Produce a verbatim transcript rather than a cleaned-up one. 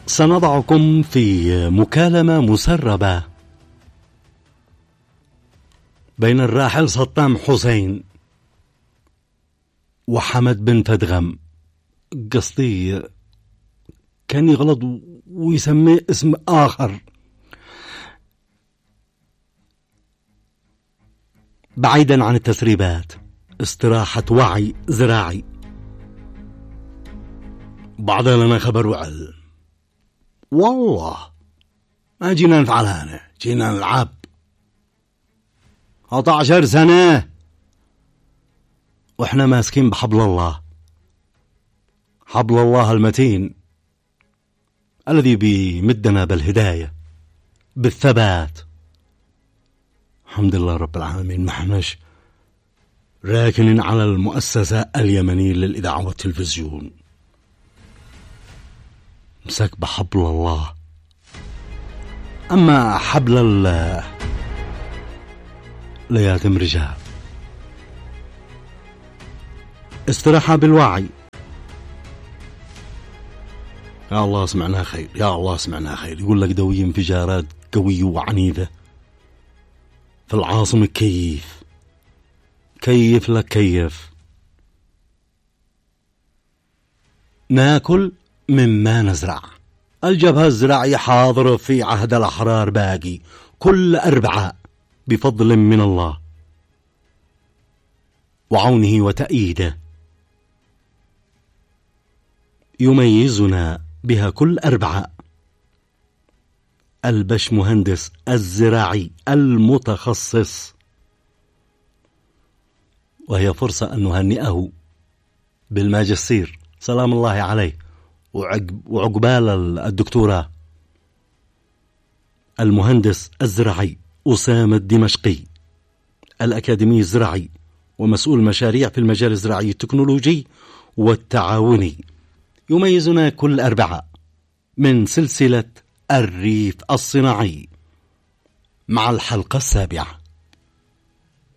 سنضعكم في مكالمة مسربة بين الراحل صدام حسين وحمد بن فدغم. قصدي كان يغلط ويسميه اسم آخر. بعيدا عن التسريبات، استراحة وعي زراعي. بعد لنا خبر وعلم، والله ما جينا نفعلها هنا، جينا نلعب. أربعة عشر سنة وإحنا ماسكين بحبل الله، حبل الله المتين الذي بيمدنا بالهداية بالثبات. الحمد لله رب العالمين، ما احناش راكنين على المؤسسة اليمنية للإذاعة والتلفزيون. مسك بحبل الله. أما حبل الله لياتم رجال. استراحة بالوعي. يا الله سمعنا خير، يا الله سمعنا خير. يقول لك دوي انفجارات قوية وعنيدة في العاصمة. كيف كيف لك كيف ناكل مما نزرع. الجبهة الزراعية حاضرة في عهد الأحرار باقي كل أربعاء بفضل من الله وعونه وتأييده. يميزنا بها كل أربعاء البش مهندس الزراعي المتخصص، وهي فرصة أن نهنئه بالماجستير سلام الله عليه وعقبال الدكتوراه. المهندس الزراعي أسامة الدمشقي، الأكاديمي الزراعي ومسؤول مشاريع في المجال الزراعي التكنولوجي والتعاوني. يميزنا كل أربعاء من سلسلة الريف الصناعي مع الحلقة السابعة.